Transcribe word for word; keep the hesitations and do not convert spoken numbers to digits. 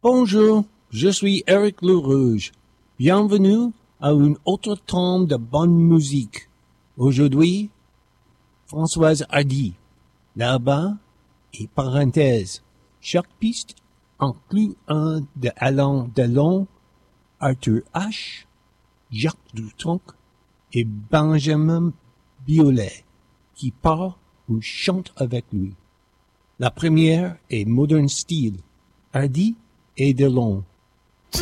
Bonjour, je suis Eric Le Rouge. Bienvenue à un autre temps de bonne musique. Aujourd'hui, Françoise Hardy, là-bas et parenthèse. Chaque piste inclut un de Alain Delon, Arthur Ashe, Jacques Dutronc et Benjamin Biolay, qui part ou chante avec lui. La première est Modern Style, Hardy et Delon.